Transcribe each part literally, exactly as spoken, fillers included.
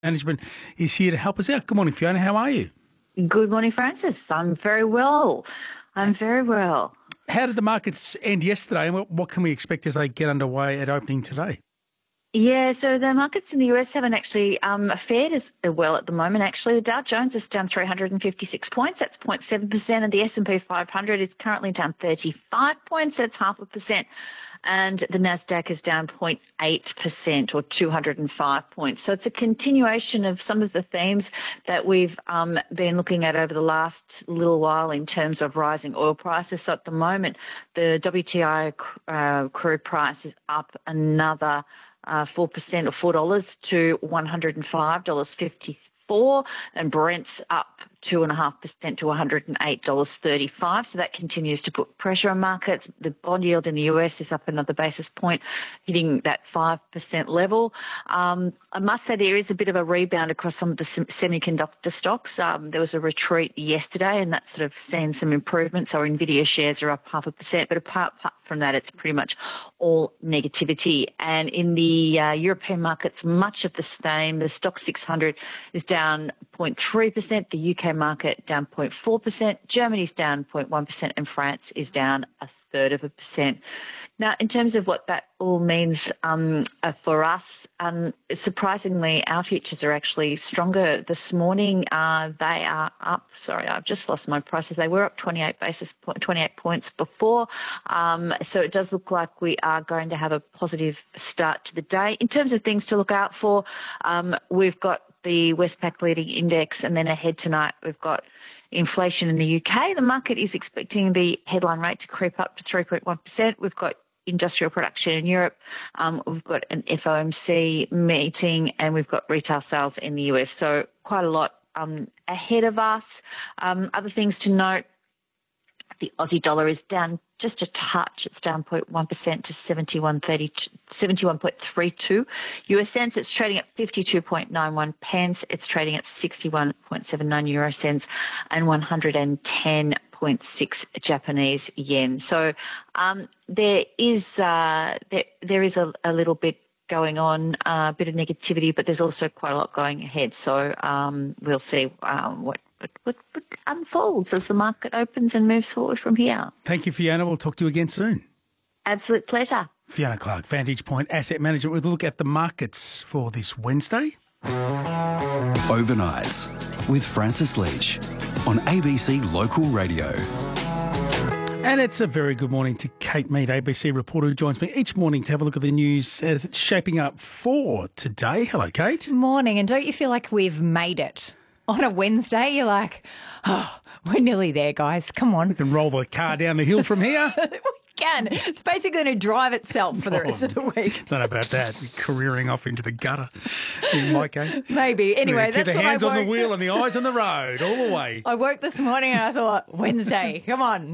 Management is here to help us out. Good morning, Fiona. How are you? Good morning, Francis. I'm very well. I'm very well. How did the markets end yesterday, and what can we expect as they get underway at opening today? Yeah, so the markets in the U S haven't actually um, fared as well at the moment. Actually, the Dow Jones is down three hundred fifty-six points. That's zero point seven percent. And the S and P five hundred is currently down thirty-five points. That's half a percent. And the NASDAQ is down zero point eight percent or two hundred five points. So it's a continuation of some of the themes that we've um, been looking at over the last little while in terms of rising oil prices. So at the moment, the W T I uh, crude price is up another Uh, four percent or four dollars to one hundred five dollars fifty-four, and Brent's up two point five percent to one hundred eight dollars thirty-five. So that continues to put pressure on markets. The bond yield in the U S is up another basis point, hitting that five percent level. Um, I must say there is a bit of a rebound across some of the semiconductor stocks. Um, there was a retreat yesterday, and that's sort of seen some improvements. So NVIDIA shares are up half a percent, but apart, apart from that, it's pretty much all negativity. And in the uh, European markets, much of the same. The Stock six hundred is down zero point three percent. The U K market down zero point four percent. Germany's down zero point one percent, and France is down a third of a percent. Now, in terms of what that all means um, uh, for us, um, surprisingly, our futures are actually stronger this morning. Uh, they are up. Sorry, I've just lost my prices. They were up twenty-eight basis point, twenty-eight points before. Um, so it does look like we are going to have a positive start to the day. In terms of things to look out for, um, we've got the Westpac leading index, and then ahead tonight we've got inflation in the U K. The market is expecting the headline rate to creep up to three point one percent. We've got industrial production in Europe. Um, we've got an F O M C meeting, and we've got retail sales in the U S. So quite a lot um, ahead of us. Um, other things to note, the Aussie dollar is down just a touch. It's down zero point one percent to seventy-one point three two U S cents. It's trading at fifty-two point nine one pence. It's trading at sixty-one point seven nine euro cents and one hundred ten point six Japanese yen. So um, there is uh, there there is a, a little bit going on, uh, a bit of negativity, but there's also quite a lot going ahead. So um, we'll see um, what. What, what, what unfolds as the market opens and moves forward from here. Thank you, Fiona. We'll talk to you again soon. Absolute pleasure. Fiona Clark, Vantage Point Asset Management, with a look at the markets for this Wednesday. Overnights with Francis Leach on A B C Local Radio. And it's a very good morning to Kate Mead, A B C reporter, who joins me each morning to have a look at the news as it's shaping up for today. Hello, Kate. Morning. And don't you feel like we've made it? On a Wednesday, you're like, oh, we're nearly there, guys. Come on. We can roll the car down the hill from here. We can. It's basically going to drive itself for the Oh, rest of the week. Don't know about that. Careering off into the gutter, in my case. Maybe. Anyway, Keep that's the what hands I on woke. the wheel and the eyes on the road, all the way. I woke this morning and I thought, Wednesday, come on.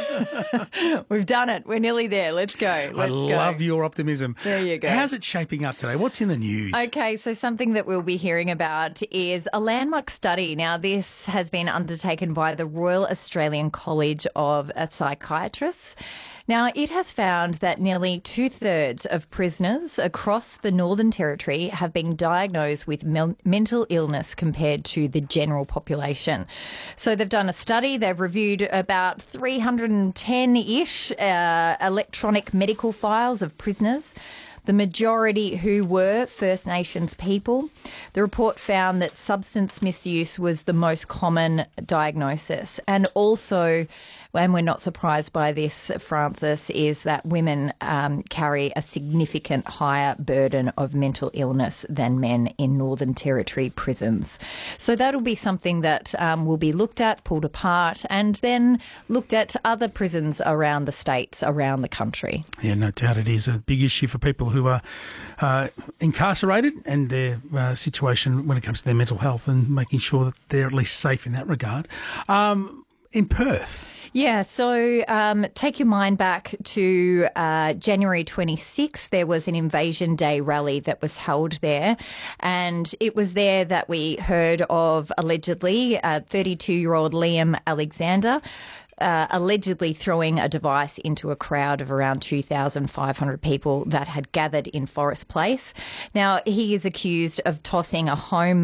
We've done it. We're nearly there. Let's go. Let's I go. love your optimism. There you go. How's it shaping up today? What's in the news? Okay, so something that we'll be hearing about is a landmark study. Now, this has been undertaken by the Royal Australian College of Psychiatrists. Now, it has found that nearly two-thirds of prisoners across the Northern Territory have been diagnosed with mel- mental illness compared to the general population. So they've done a study. They've reviewed about three hundred ten-ish uh, electronic medical files of prisoners, the majority who were First Nations people. The report found that substance misuse was the most common diagnosis. And also, and we're not surprised by this, Francis, is that women um, carry a significant higher burden of mental illness than men in Northern Territory prisons. So that'll be something that um, will be looked at, pulled apart, and then looked at other prisons around the states, around the country. Yeah, no doubt it is a big issue for people who are uh, incarcerated and their uh, situation when it comes to their mental health, and making sure that they're at least safe in that regard. Um, in Perth. Yeah, so um, take your mind back to uh, January twenty-sixth. There was an Invasion Day rally that was held there, and it was there that we heard of, allegedly, uh, thirty-two-year-old Liam Alexander, uh, allegedly throwing a device into a crowd of around two thousand five hundred people that had gathered in Forest Place. Now, he is accused of tossing a home